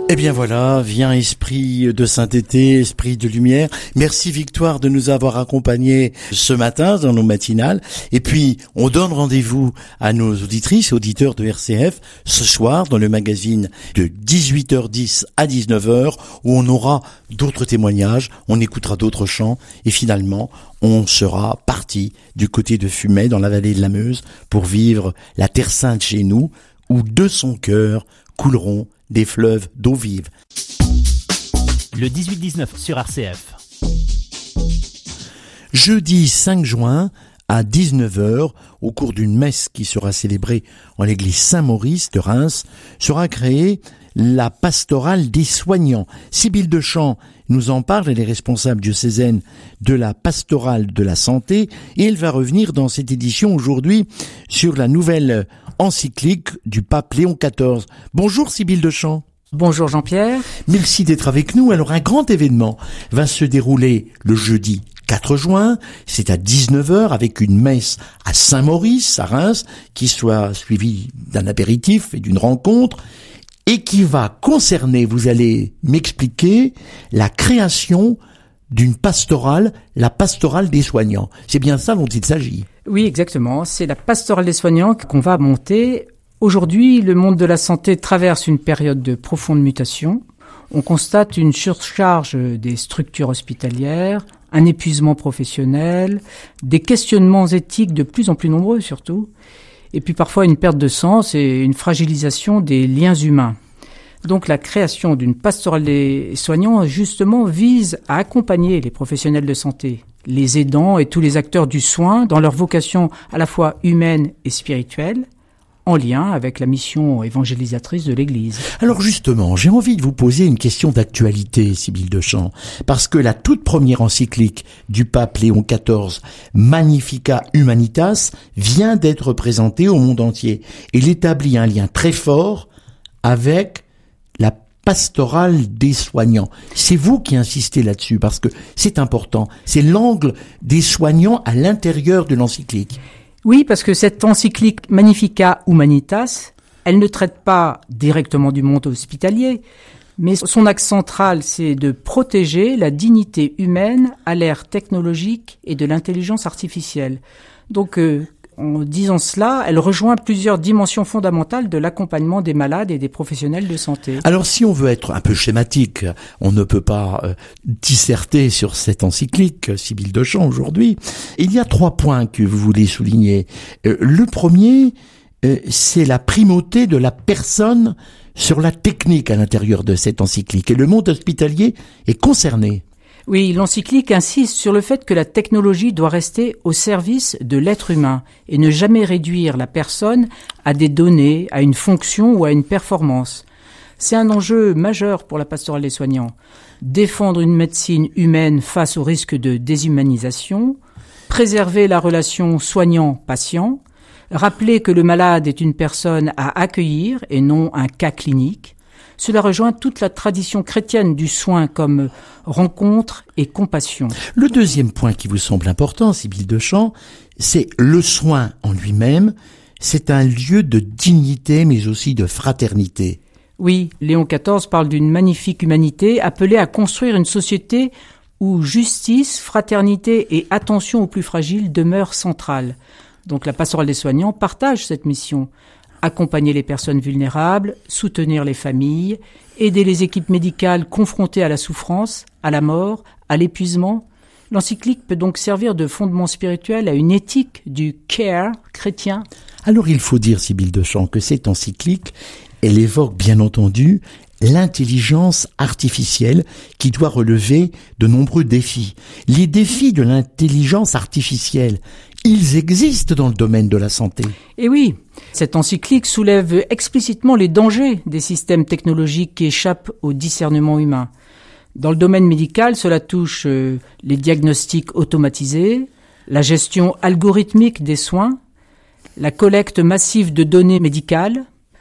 Eh bien voilà, viens esprit de sainteté, esprit de lumière. Merci Victoire de nous avoir accompagnés ce matin dans nos matinales. Et puis, on donne rendez-vous à nos auditrices et auditeurs de RCF ce soir dans le magazine de 18h10 à 19h où on aura d'autres témoignages, on écoutera d'autres chants et finalement, on sera parti du côté de Fumay dans la vallée de la Meuse pour vivre la Terre Sainte chez nous où de son cœur couleront des fleuves d'eau vive. Le 18-19 sur RCF. Jeudi 5 juin à 19h, au cours d'une messe qui sera célébrée en l'église Saint-Maurice de Reims, sera créée la pastorale des soignants. Sybille Deschamps nous en parle, elle est responsable diocésaine de la pastorale de la santé et elle va revenir dans cette édition aujourd'hui sur la nouvelle encyclique du pape Léon XIV. Bonjour Sybille Deschamps. Bonjour Jean-Pierre. Merci d'être avec nous. Alors un grand événement va se dérouler le jeudi 4 juin, c'est à 19h avec une messe à Saint-Maurice, à Reims, qui soit suivie d'un apéritif et d'une rencontre et qui va concerner, vous allez m'expliquer, la création d'une pastorale, la pastorale des soignants. C'est bien ça dont il s'agit. Oui, exactement. C'est la pastorale des soignants qu'on va monter. Aujourd'hui, le monde de la santé traverse une période de profonde mutation. On constate une surcharge des structures hospitalières, un épuisement professionnel, des questionnements éthiques de plus en plus nombreux surtout, et puis parfois une perte de sens et une fragilisation des liens humains. Donc la création d'une pastorale des soignants, justement, vise à accompagner les professionnels de santé, les aidants et tous les acteurs du soin dans leur vocation à la fois humaine et spirituelle, en lien avec la mission évangélisatrice de l'Église. Alors justement, j'ai envie de vous poser une question d'actualité, Sybille Deschamps, parce que la toute première encyclique du pape Léon XIV, Magnificat Humanitas, vient d'être présentée au monde entier. Il établit un lien très fort avec la pastorale des soignants. C'est vous qui insistez là-dessus, parce que c'est important. C'est l'angle des soignants à l'intérieur de l'encyclique. Oui, parce que cette encyclique Magnificat Humanitas, elle ne traite pas directement du monde hospitalier, mais son axe central, c'est de protéger la dignité humaine à l'ère technologique et de l'intelligence artificielle. Donc, en disant cela, elle rejoint plusieurs dimensions fondamentales de l'accompagnement des malades et des professionnels de santé. Alors, si on veut être un peu schématique, on ne peut pas disserter sur cette encyclique, Sybille Deschamps, aujourd'hui. Il y a 3 points que vous voulez souligner. Le premier, c'est la primauté de la personne sur la technique à l'intérieur de cette encyclique. Et le monde hospitalier est concerné. Oui, l'encyclique insiste sur le fait que la technologie doit rester au service de l'être humain et ne jamais réduire la personne à des données, à une fonction ou à une performance. C'est un enjeu majeur pour la pastorale des soignants. Défendre une médecine humaine face au risque de déshumanisation, préserver la relation soignant-patient, rappeler que le malade est une personne à accueillir et non un cas clinique. Cela rejoint toute la tradition chrétienne du soin comme rencontre et compassion. Le deuxième point qui vous semble important, Sybille Deschamps, c'est le soin en lui-même. C'est un lieu de dignité, mais aussi de fraternité. Oui, Léon XIV parle d'une magnifique humanité appelée à construire une société où justice, fraternité et attention aux plus fragiles demeurent centrales. Donc la pastorale des soignants partage cette mission. Accompagner les personnes vulnérables, soutenir les familles, aider les équipes médicales confrontées à la souffrance, à la mort, à l'épuisement. L'encyclique peut donc servir de fondement spirituel à une éthique du care chrétien. Alors il faut dire, Sybille Deschamps, que cette encyclique, elle évoque bien entendu l'intelligence artificielle qui doit relever de nombreux défis. Les défis de l'intelligence artificielle, ils existent dans le domaine de la santé. Et oui, cette encyclique soulève explicitement les dangers des systèmes technologiques qui échappent au discernement humain. Dans le domaine médical, cela touche les diagnostics automatisés, la gestion algorithmique des soins, la collecte massive de données médicales,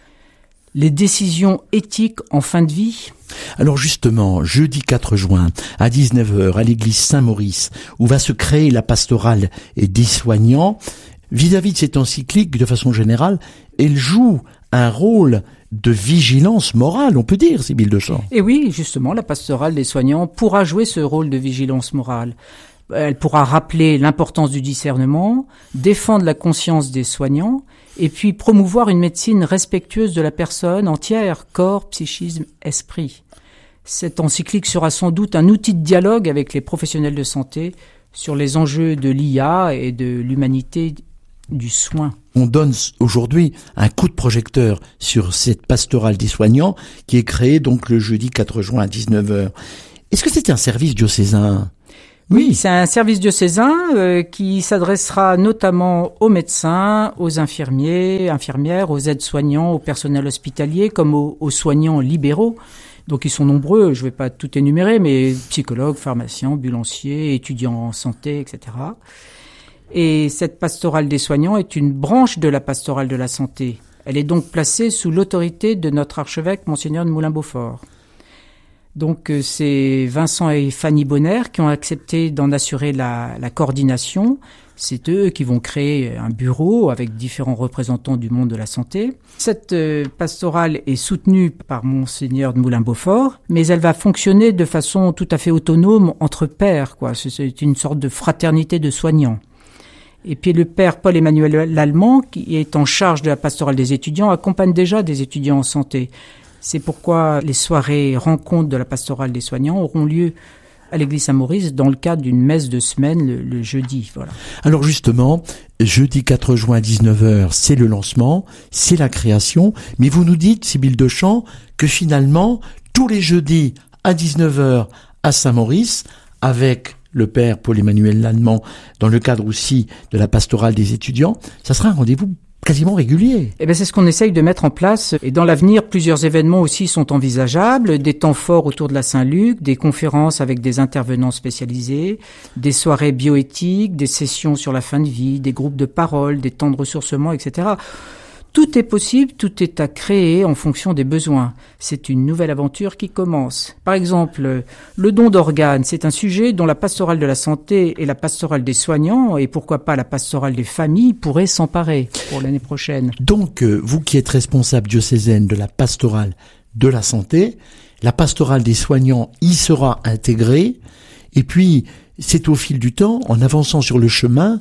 les décisions éthiques en fin de vie. Alors justement, jeudi 4 juin, à 19h, à l'église Saint-Maurice, où va se créer la pastorale des soignants, vis-à-vis de cette encyclique, de façon générale, elle joue un rôle de vigilance morale, on peut dire, Sybille Dechamps. Et oui, justement, la pastorale des soignants pourra jouer ce rôle de vigilance morale. Elle pourra rappeler l'importance du discernement, défendre la conscience des soignants, et puis promouvoir une médecine respectueuse de la personne entière, corps, psychisme, esprit. Cette encyclique sera sans doute un outil de dialogue avec les professionnels de santé sur les enjeux de l'IA et de l'humanité du soin. On donne aujourd'hui un coup de projecteur sur cette pastorale des soignants qui est créée donc le jeudi 4 juin à 19h. Est-ce que c'est un service diocésain ? Oui, c'est un service diocésain qui s'adressera notamment aux médecins, aux infirmiers, infirmières, aux aides-soignants, au personnel hospitalier comme aux soignants libéraux. Donc ils sont nombreux, je ne vais pas tout énumérer, mais psychologues, pharmaciens, ambulanciers, étudiants en santé, etc. Et cette pastorale des soignants est une branche de la pastorale de la santé. Elle est donc placée sous l'autorité de notre archevêque, Monseigneur de Moulins-Beaufort. Donc c'est Vincent et Fanny Bonner qui ont accepté d'en assurer la coordination. C'est eux qui vont créer un bureau avec différents représentants du monde de la santé. Cette pastorale est soutenue par Monseigneur de Moulins-Beaufort, mais elle va fonctionner de façon tout à fait autonome entre pairs, quoi. C'est une sorte de fraternité de soignants. Et puis le père Paul-Emmanuel Lallemand, qui est en charge de la pastorale des étudiants, accompagne déjà des étudiants en santé. C'est pourquoi les soirées rencontres de la pastorale des soignants auront lieu à l'église Saint-Maurice dans le cadre d'une messe de semaine le jeudi. Voilà. Alors justement, jeudi 4 juin à 19h, c'est le lancement, c'est la création, mais vous nous dites, Sybille Dechamps, que finalement, tous les jeudis à 19h à Saint-Maurice, avec le père Paul-Emmanuel Lallemand, dans le cadre aussi de la pastorale des étudiants, ça sera un rendez-vous quasiment régulier. Eh bien, c'est ce qu'on essaye de mettre en place. Et dans l'avenir, plusieurs événements aussi sont envisageables. Des temps forts autour de la Saint-Luc, des conférences avec des intervenants spécialisés, des soirées bioéthiques, des sessions sur la fin de vie, des groupes de parole, des temps de ressourcement, etc. Tout est possible, tout est à créer en fonction des besoins. C'est une nouvelle aventure qui commence. Par exemple, le don d'organes, c'est un sujet dont la pastorale de la santé et la pastorale des soignants, et pourquoi pas la pastorale des familles, pourraient s'emparer pour l'année prochaine. Donc, vous qui êtes responsable diocésaine de la pastorale de la santé, la pastorale des soignants y sera intégrée, et puis c'est au fil du temps, en avançant sur le chemin,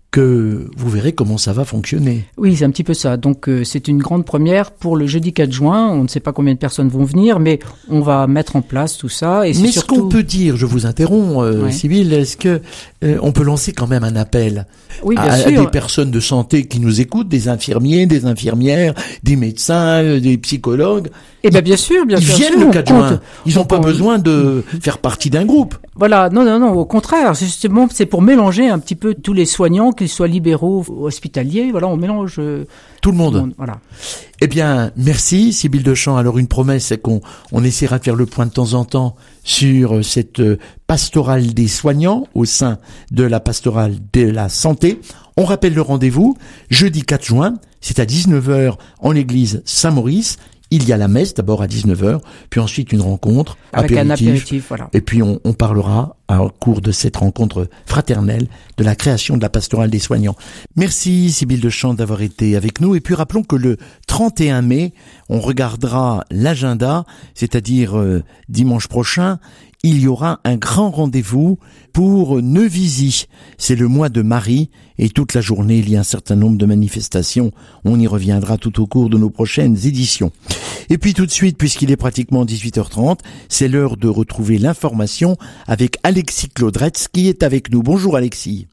que vous verrez comment ça va fonctionner. Oui, c'est un petit peu ça. Donc c'est une grande première pour le jeudi 4 juin. On ne sait pas combien de personnes vont venir, mais on va mettre en place tout ça. Et mais surtout... ce qu'on peut dire, je vous interromps, Sybille, est-ce que on peut lancer quand même un appel à des personnes de santé qui nous écoutent, des infirmiers, des infirmières, des médecins, des psychologues? Eh bien, bien sûr. Ils viennent le 4 juin. Ils n'ont pas besoin de faire partie d'un groupe. Voilà, non, au contraire, justement, c'est pour mélanger un petit peu tous les soignants, qu'ils soient libéraux ou hospitaliers. Voilà, on mélange tout le monde. Voilà. Eh bien, merci, Sybille Dechamps. Alors, une promesse, c'est qu'on essaiera de faire le point de temps en temps sur cette pastorale des soignants au sein de la pastorale de la santé. On rappelle le rendez-vous, jeudi 4 juin, c'est à 19h en l'église Saint-Maurice. Il y a la messe d'abord à 19h, puis ensuite une rencontre, avec un apéritif, voilà. Et puis on parlera au cours de cette rencontre fraternelle de la création de la pastorale des soignants. Merci Sybille Dechamps d'avoir été avec nous. Et puis rappelons que le 31 mai, on regardera l'agenda, c'est-à-dire dimanche prochain, il y aura un grand rendez-vous pour Neuvisy. C'est le mois de Marie et toute la journée, il y a un certain nombre de manifestations. On y reviendra tout au cours de nos prochaines éditions. Et puis tout de suite, puisqu'il est pratiquement 18h30, c'est l'heure de retrouver l'information avec Alexis Claudretz qui est avec nous. Bonjour Alexis.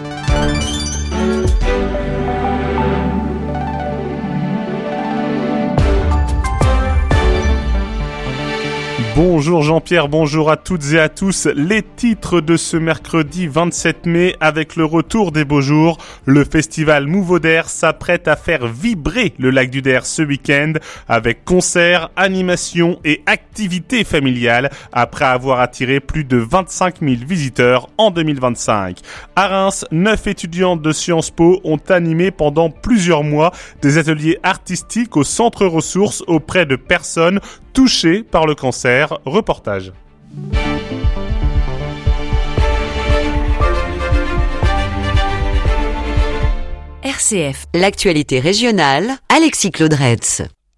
Bonjour Jean-Pierre, bonjour à toutes et à tous. Les titres de ce mercredi 27 mai avec le retour des beaux jours. Le festival Mouvaudère s'apprête à faire vibrer le lac du Der ce week-end avec concerts, animations et activités familiales après avoir attiré plus de 25 000 visiteurs en 2025. À Reims, 9 étudiants de Sciences Po ont animé pendant plusieurs mois des ateliers artistiques au centre ressources auprès de personnes touchées par le cancer. Reportage. RCF, l'actualité régionale, Alexis Claudretz.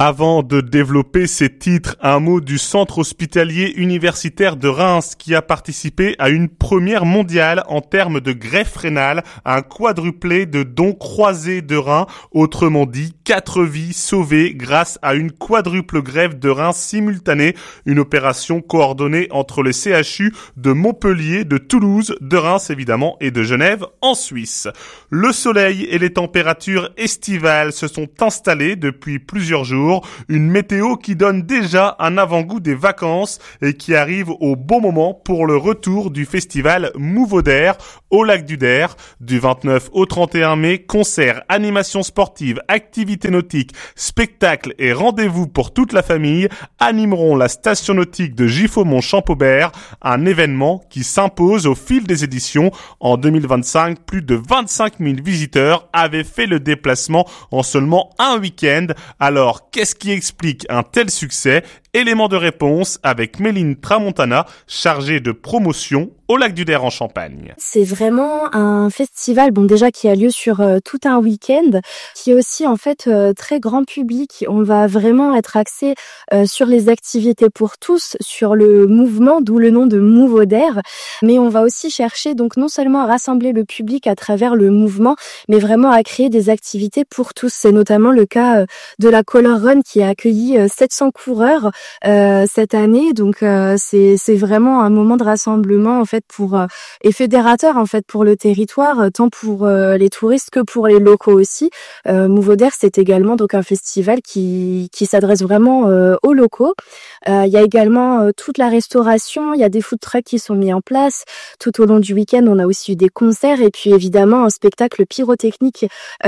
Avant de développer ces titres, un mot du centre hospitalier universitaire de Reims qui a participé à une première mondiale en termes de greffe rénale, un quadruplé de dons croisés de reins, autrement dit 4 vies sauvées grâce à une quadruple greffe de reins simultanée, une opération coordonnée entre les CHU de Montpellier, de Toulouse, de Reims évidemment et de Genève en Suisse. Le soleil et les températures estivales se sont installées depuis plusieurs jours. Une météo qui donne déjà un avant-goût des vacances et qui arrive au bon moment pour le retour du festival Mouvaudère au lac du Der. Du 29 au 31 mai, concerts, animations sportives, activités nautiques, spectacles et rendez-vous pour toute la famille animeront la station nautique de Giffaumont-Champaubert, un événement qui s'impose au fil des éditions. En 2025, plus de 25 000 visiteurs avaient fait le déplacement en seulement un week-end. Alors, qu'est-ce qui explique un tel succès? Élément de réponse avec Méline Tramontana, chargée de promotion au lac du Der en Champagne. C'est vraiment un festival, déjà qui a lieu sur tout un week-end, qui est aussi en fait très grand public. On va vraiment être axé sur les activités pour tous, sur le mouvement, d'où le nom de Mouvaudère. Mais on va aussi chercher donc non seulement à rassembler le public à travers le mouvement, mais vraiment à créer des activités pour tous. C'est notamment le cas de la Color Run qui a accueilli 700 coureurs cette année. Donc c'est vraiment un moment de rassemblement en fait et fédérateur en fait pour le territoire, tant pour les touristes que pour les locaux aussi. Mouvaudère, c'est également donc un festival qui s'adresse vraiment aux locaux. Il y a également toute la restauration, il y a des food trucks qui sont mis en place tout au long du week-end. On a aussi eu des concerts et puis évidemment un spectacle pyrotechnique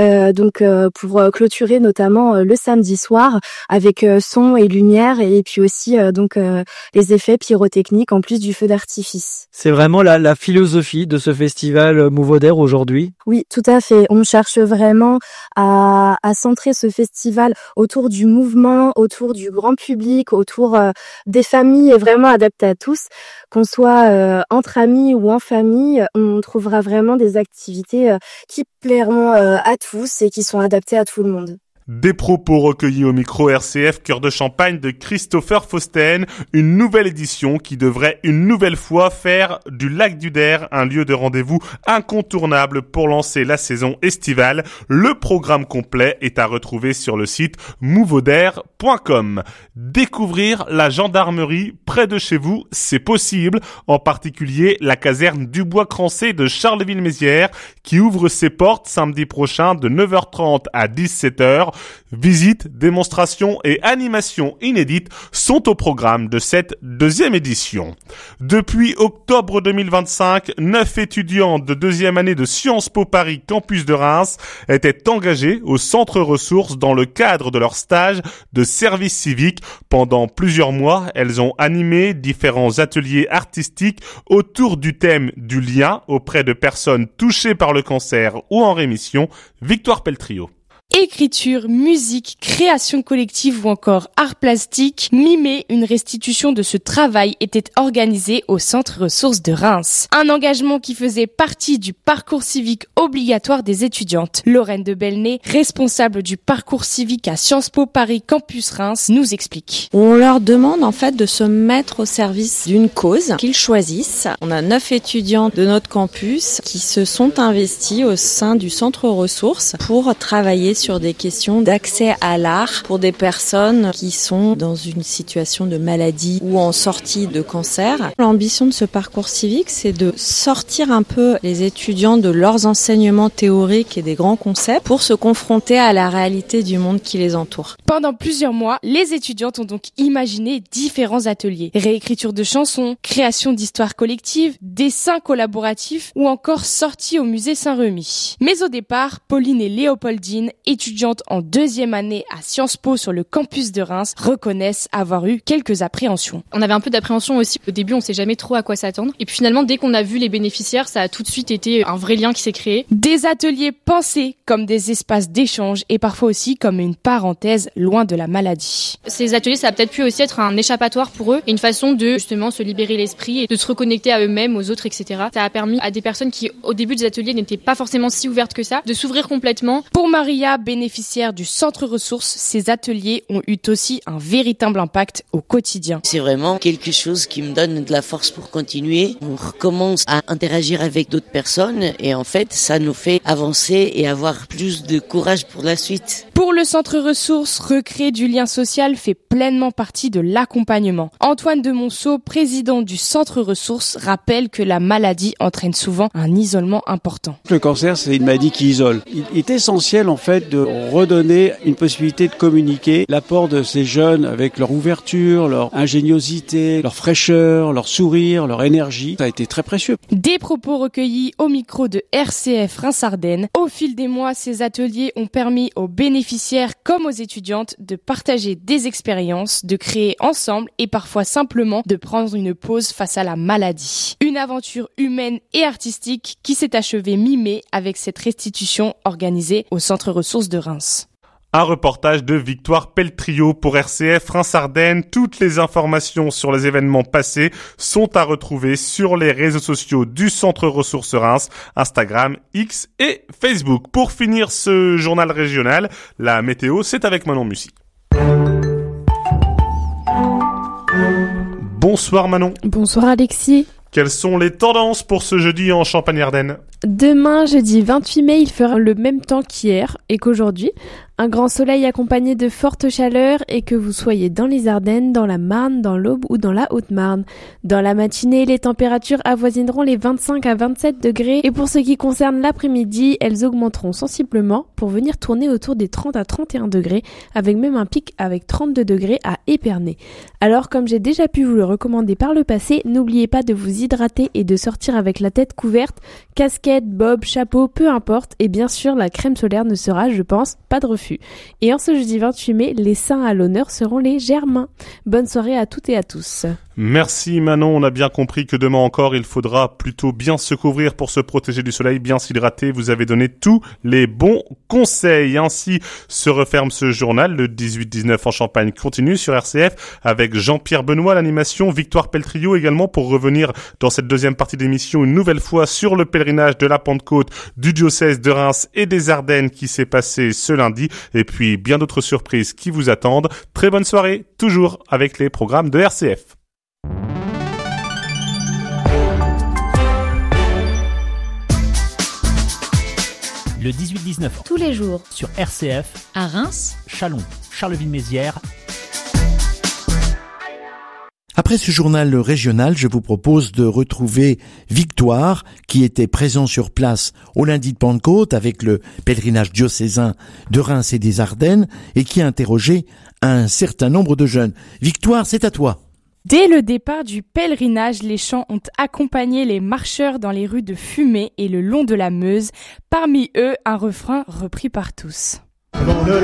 pour clôturer notamment le samedi soir avec son et lumière et puis aussi les effets pyrotechniques en plus du feu d'artifice. C'est vraiment la philosophie de ce festival Mouvaudère aujourd'hui? Oui, tout à fait. On cherche vraiment à centrer ce festival autour du mouvement, autour du grand public, autour des familles et vraiment adapté à tous. Qu'on soit entre amis ou en famille, on trouvera vraiment des activités qui plairont à tous et qui sont adaptées à tout le monde. Des propos recueillis au micro RCF Cœur de Champagne de Christopher Fausten, une nouvelle édition qui devrait une nouvelle fois faire du lac du Der un lieu de rendez-vous incontournable pour lancer la saison estivale. Le programme complet est à retrouver sur le site mouvaudère.com. Découvrir la gendarmerie près de chez vous, c'est possible, en particulier la caserne du Bois-Crancé de Charleville-Mézières qui ouvre ses portes samedi prochain de 9h30 à 17h. Visites, démonstrations et animations inédites sont au programme de cette deuxième édition. Depuis octobre 2025, 9 étudiants de deuxième année de Sciences Po Paris Campus de Reims étaient engagés au centre ressources dans le cadre de leur stage de service civique. Pendant plusieurs mois, elles ont animé différents ateliers artistiques autour du thème du lien auprès de personnes touchées par le cancer ou en rémission. Victoire Peltrio. Écriture, musique, création collective ou encore art plastique, mimer une restitution de ce travail était organisé au Centre Ressources de Reims. Un engagement qui faisait partie du parcours civique obligatoire des étudiantes. Lorraine de Belnay, responsable du parcours civique à Sciences Po Paris Campus Reims, nous explique. On leur demande en fait de se mettre au service d'une cause qu'ils choisissent. On a 9 étudiants de notre campus qui se sont investis au sein du Centre Ressources pour travailler sur des questions d'accès à l'art pour des personnes qui sont dans une situation de maladie ou en sortie de cancer. L'ambition de ce parcours civique, c'est de sortir un peu les étudiants de leurs enseignements théoriques et des grands concepts pour se confronter à la réalité du monde qui les entoure. Pendant plusieurs mois, les étudiantes ont donc imaginé différents ateliers. Réécriture de chansons, création d'histoires collectives, dessins collaboratifs ou encore sortie au musée Saint-Remy. Mais au départ, Pauline et Léopoldine, étudiantes en deuxième année à Sciences Po sur le campus de Reims, reconnaissent avoir eu quelques appréhensions. On avait un peu d'appréhension aussi. Au début, on sait jamais trop à quoi s'attendre. Et puis finalement, dès qu'on a vu les bénéficiaires, ça a tout de suite été un vrai lien qui s'est créé. Des ateliers pensés comme des espaces d'échange et parfois aussi comme une parenthèse loin de la maladie. Ces ateliers, ça a peut-être pu aussi être un échappatoire pour eux et une façon de justement se libérer l'esprit et de se reconnecter à eux-mêmes, aux autres, etc. Ça a permis à des personnes qui, au début des ateliers, n'étaient pas forcément si ouvertes que ça, de s'ouvrir complètement. Pour Maria, Léa, bénéficiaire du centre ressources, ces ateliers ont eu aussi un véritable impact au quotidien. C'est vraiment quelque chose qui me donne de la force pour continuer. On recommence à interagir avec d'autres personnes et en fait, ça nous fait avancer et avoir plus de courage pour la suite. Pour le centre ressources, recréer du lien social fait pleinement partie de l'accompagnement. Antoine de Monceau, président du centre ressources, rappelle que la maladie entraîne souvent un isolement important. Le cancer, c'est une maladie qui isole. Il est essentiel en fait de redonner une possibilité de communiquer. L'apport de ces jeunes avec leur ouverture, leur ingéniosité, leur fraîcheur, leur sourire, leur énergie, ça a été très précieux. Des propos recueillis au micro de RCF Reims-Ardennes. Au fil des mois, ces ateliers ont permis aux bénéficiaires comme aux étudiantes de partager des expériences, de créer ensemble et parfois simplement de prendre une pause face à la maladie. Une aventure humaine et artistique qui s'est achevée mi-mai avec cette restitution organisée au Centre Ressources de Reims. Un reportage de Victoire Peltrio pour RCF Reims-Ardennes. Toutes les informations sur les événements passés sont à retrouver sur les réseaux sociaux du Centre Ressources Reims, Instagram, X et Facebook. Pour finir ce journal régional, la météo, c'est avec Manon Mussy. Bonsoir Manon. Bonsoir Alexis. Quelles sont les tendances pour ce jeudi en Champagne-Ardenne ? Demain, jeudi 28 mai, il fera le même temps qu'hier et qu'aujourd'hui. Un grand soleil accompagné de fortes chaleurs et que vous soyez dans les Ardennes, dans la Marne, dans l'Aube ou dans la Haute-Marne. Dans la matinée, les températures avoisineront les 25 à 27 degrés et pour ce qui concerne l'après-midi, elles augmenteront sensiblement pour venir tourner autour des 30 à 31 degrés avec même un pic avec 32 degrés à Épernay. Alors, comme j'ai déjà pu vous le recommander par le passé, n'oubliez pas de vous hydrater et de sortir avec la tête couverte, casquette, bob, chapeau, peu importe et bien sûr la crème solaire ne sera, je pense, pas de refus. Et en ce jeudi 28 mai, les saints à l'honneur seront les Germains. Bonne soirée à toutes et à tous. Merci Manon, on a bien compris que demain encore il faudra plutôt bien se couvrir pour se protéger du soleil, bien s'hydrater, vous avez donné tous les bons conseils. Ainsi se referme ce journal, le 18-19 en Champagne continue sur RCF avec Jean-Pierre Benoît, l'animation, Victoire Peltrio également pour revenir dans cette deuxième partie d'émission une nouvelle fois sur le pèlerinage de la Pentecôte du diocèse de Reims et des Ardennes qui s'est passé ce lundi et puis bien d'autres surprises qui vous attendent. Très bonne soirée, toujours avec les programmes de RCF. Le 18-19 tous les jours sur RCF à Reims, Châlons, Charleville-Mézières. Après ce journal régional, je vous propose de retrouver Victoire, qui était présent sur place au lundi de Pentecôte avec le pèlerinage diocésain de Reims et des Ardennes et qui a interrogé un certain nombre de jeunes. Victoire, c'est à toi. Dès le départ du pèlerinage, les chants ont accompagné les marcheurs dans les rues de Fumay et le long de la Meuse. Parmi eux, un refrain repris par tous. Selon le